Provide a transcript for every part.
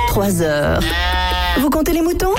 3 heures. Vous comptez les moutons?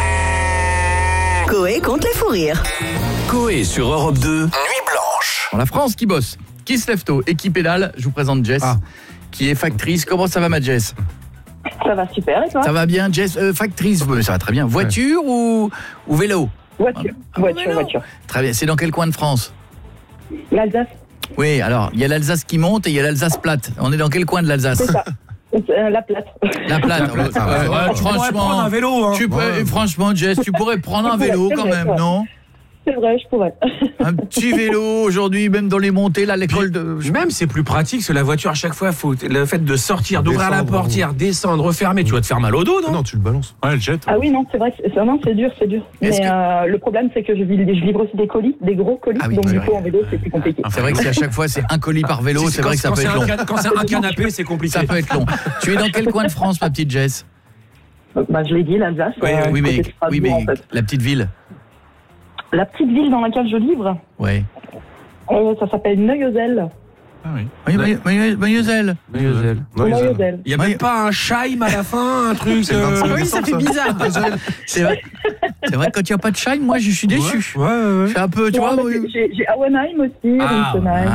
Coé compte les fous rires. Coé sur Europe 2, Nuit Blanche. La France qui bosse, qui se lève tôt et qui pédale. Je vous présente Jess, qui est factrice. Comment ça va, ma Jess? Ça va super, et toi? Ça va bien, Jess. Factrice, ça va très bien. Voiture ou vélo? Voiture. Très bien. C'est dans quel coin de France? L'Alsace. Oui, alors, il y a l'Alsace qui monte et il y a l'Alsace plate. On est dans quel coin de l'Alsace? C'est ça. La plate. La plate. Franchement, prendre un vélo. Franchement, Jess, tu pourrais prendre un vélo quand même, non? C'est vrai, je pourrais. Un petit vélo aujourd'hui, même dans les montées, là, l'école de... Même c'est plus pratique que la voiture à chaque fois. Faut le fait de sortir, d'ouvrir la portière, descendre, refermer. Tu vas te faire mal au dos, non? Non, tu le balances. Ouais, le jette. Ah oui, non, c'est vrai, c'est dur. Mais le problème, c'est que je livre aussi des colis, des gros colis. Ah oui, donc ouais, du coup, en vélo, c'est plus compliqué. C'est vrai que si à chaque fois c'est un colis par vélo, c'est vrai que ça peut être long. Quand c'est un canapé, c'est compliqué. Ça peut être long. Tu es dans quel coin de France, ma petite Jess? Je l'ai dit, l'Alsace. Oui, mais en fait. la petite ville. La petite ville dans laquelle je livre, Ouais. ça s'appelle Neuilly-Ezel. Ah oui. Neuilly-Ezel. Neuilly-Ezel. Il n'y a même pas un Scheim à la fin, un truc. Oui, ça fait bizarre. C'est vrai. C'est vrai que quand il n'y a pas de shine, moi je suis déçu. Ouais. Je suis un peu, tu vois. J'ai Auenheim aussi, Rinsenheim.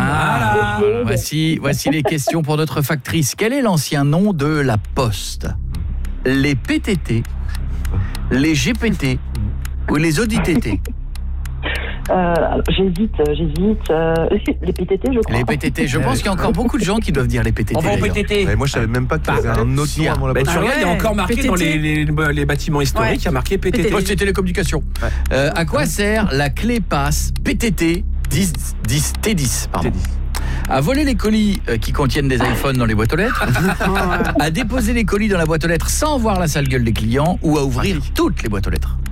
Voici les questions pour notre factrice. Quel est l'ancien nom de la Poste? Les PTT, les GPT ou les ODTT? J'hésite. Les PTT, je crois. Les PTT, je pense qu'il y a encore beaucoup de gens qui doivent dire les PTT. On va au d'ailleurs. PTT. Mais moi, je savais même pas qu'il y avait un autre nom avant la Tu poste. regardes, il y a encore marqué dans les bâtiments historiques, il y a marqué PTT. Poste et télécommunications. À quoi sert la clé passe PTT T10 pardon. À voler les colis qui contiennent des iPhones dans les boîtes aux lettres, à déposer les colis dans la boîte aux lettres sans voir la sale gueule des clients, ou à ouvrir toutes les boîtes aux lettres.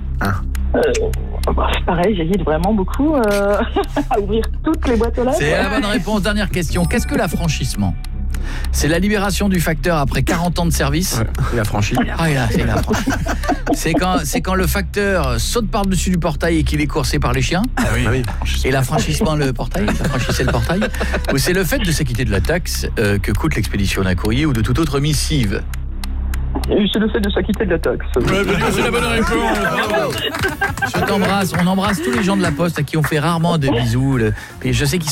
Pareil, j'hésite vraiment beaucoup à ouvrir toutes les boîtes aux lettres. C'est la bonne réponse. Dernière question. Qu'est-ce que l'affranchissement? C'est la libération du facteur après 40 ans de service. Il a franchi. C'est l'affranchi. C'est quand le facteur saute par-dessus du portail et qu'il est coursé par les chiens. Et l'affranchissement, le portail, l'affranchissait le portail. Ou c'est le fait de s'acquitter de la taxe que coûte l'expédition d'un courrier ou de toute autre missive. C'est le fait de s'acquitter de la taxe. C'est la bonne réponse. Je t'embrasse. On embrasse tous les gens de la Poste à qui on fait rarement de bisous. Et je sais qu'ils